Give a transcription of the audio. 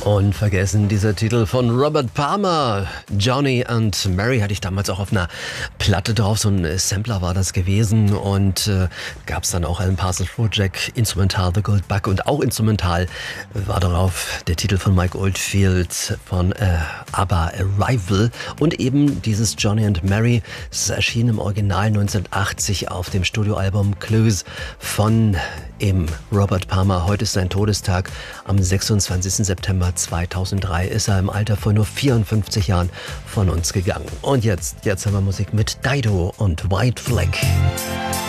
Unvergessen dieser Titel von Robert Palmer. Johnny and Mary hatte ich damals auch auf einer Platte drauf. So ein Sampler war das gewesen. Und gab es dann auch Alan Parsons Project, Instrumental The Gold Bug. Und auch instrumental war darauf der Titel von Mike Oldfield von ABBA Arrival. Und eben dieses Johnny and Mary. Es erschien im Original 1980 auf dem Studioalbum Clues von eben Robert Palmer. Heute ist sein Todestag. Am 26. September 2003 ist er im Alter von nur 54 Jahren von uns gegangen. Und jetzt haben wir Musik mit Dido und White Flag.